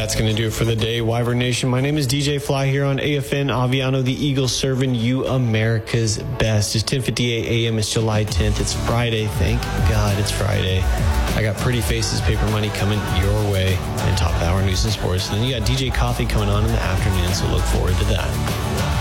that's going to do it for the day, Wyvern Nation. My name is DJ Fly here on AFN Aviano, the Eagle, serving you America's best. It's 10:58 a.m. It's July 10th. It's Friday. Thank God it's Friday. I got Pretty Faces, Paper Money coming your way, and top of the hour news and sports. And then you got DJ Coffee coming on in the afternoon, so look forward to that.